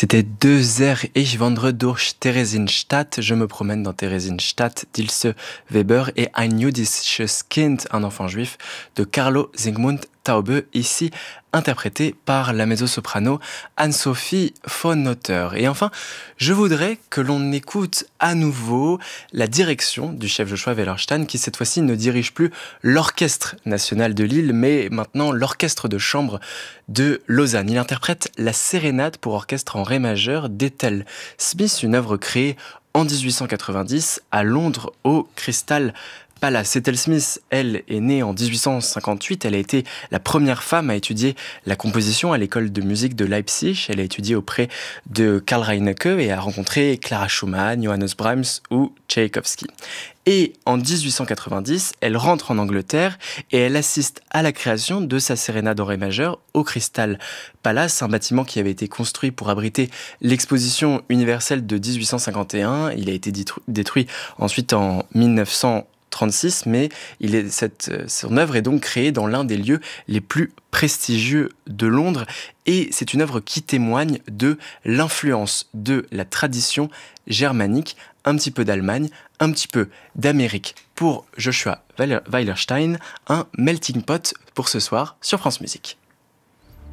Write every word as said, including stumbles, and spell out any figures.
C'était deux heures Ich wandre durch Theresienstadt. Je me promène dans Theresienstadt d'Ilse Weber et Ein jüdisches Kind, un enfant juif, de Carlo Sigmund Taube, ici interprété par la mezzo-soprano Anne-Sophie von Notter. Et enfin, je voudrais que l'on écoute à nouveau la direction du chef Joshua Wellerstein, qui cette fois-ci ne dirige plus l'Orchestre national de Lille, mais maintenant l'Orchestre de chambre de Lausanne. Il interprète la sérénade pour orchestre en ré majeur d'Ethel Smith, une œuvre créée en dix-huit cent quatre-vingt-dix à Londres au Crystal Palace. Ethel Smith, elle, est née en dix-huit cent cinquante-huit. Elle a été la première femme à étudier la composition à l'école de musique de Leipzig. Elle a étudié auprès de Karl Reinecke et a rencontré Clara Schumann, Johannes Brahms ou Tchaïkovski. Et en dix-huit cent quatre-vingt-dix, elle rentre en Angleterre et elle assiste à la création de sa sérénade en ré majeur au Crystal Palace, un bâtiment qui avait été construit pour abriter l'exposition universelle de dix-huit cent cinquante et un. Il a été détruit ensuite en mille neuf cent trente-six, mais il est, cette, son œuvre est donc créée dans l'un des lieux les plus prestigieux de Londres et c'est une œuvre qui témoigne de l'influence de la tradition germanique, un petit peu d'Allemagne, un petit peu d'Amérique pour Joshua Wellerstein, un melting pot pour ce soir sur France Musique.